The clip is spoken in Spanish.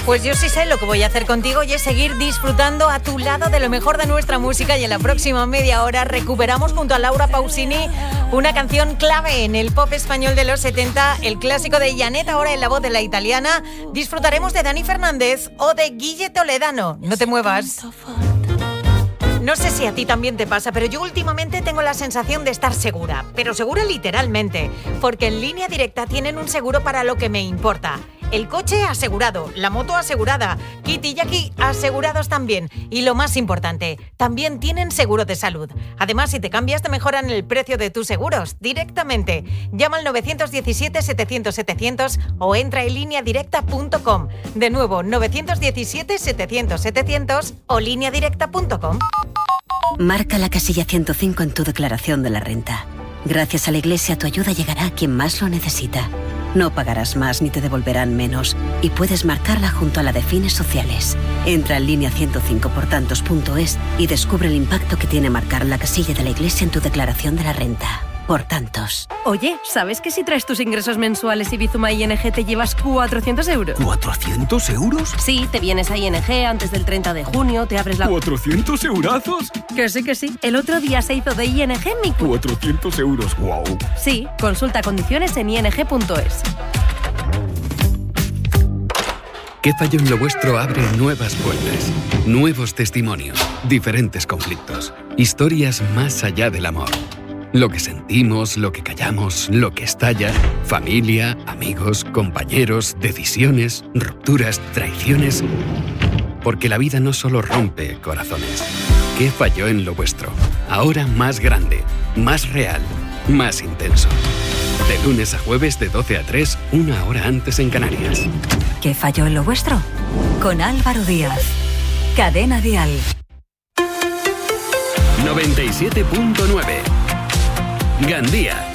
Pues yo sí sé lo que voy a hacer contigo y es seguir disfrutando a tu lado de lo mejor de nuestra música, y en la próxima media hora recuperamos junto a Laura Pausini una canción clave en el pop español de los 70, el clásico de Janet, ahora en la voz de la italiana. Disfrutaremos de Dani Fernández o de Guille Toledano. No te muevas. No sé si a ti también te pasa, pero yo últimamente tengo la sensación de estar segura, pero segura literalmente, porque en Línea Directa tienen un seguro para lo que me importa. El coche asegurado, la moto asegurada, Kitty y Jackie asegurados también. Y lo más importante, también tienen seguro de salud. Además, si te cambias, te mejoran el precio de tus seguros directamente. Llama al 917-700-700 o entra en lineadirecta.com. De nuevo, 917-700-700 o lineadirecta.com. Marca la casilla 105 en tu declaración de la renta. Gracias a la Iglesia, tu ayuda llegará a quien más lo necesita. No pagarás más ni te devolverán menos, y puedes marcarla junto a la de fines sociales. Entra en línea105portantos.es y descubre el impacto que tiene marcar la casilla de la Iglesia en tu declaración de la renta. Por tantos. Oye, ¿sabes que si traes tus ingresos mensuales y Bizuma ING te llevas 400 euros? ¿400 euros? Sí, te vienes a ING antes del 30 de junio, te abres la... ¿400 eurazos? Que sí. El otro día se hizo de ING mi... 400 euros, wow. Sí, consulta condiciones en ing.es. ¿Qué falló en lo vuestro? Abre nuevas puertas, nuevos testimonios, diferentes conflictos, historias más allá del amor. Lo que sentimos, lo que callamos, lo que estalla, familia, amigos, compañeros, decisiones, rupturas, traiciones. Porque la vida no solo rompe corazones. ¿Qué falló en lo vuestro? Ahora más grande, más real, más intenso. De lunes a jueves de 12 a 3, una hora antes en Canarias. ¿Qué falló en lo vuestro? Con Álvaro Díaz. Cadena Dial. 97.9. Gandía.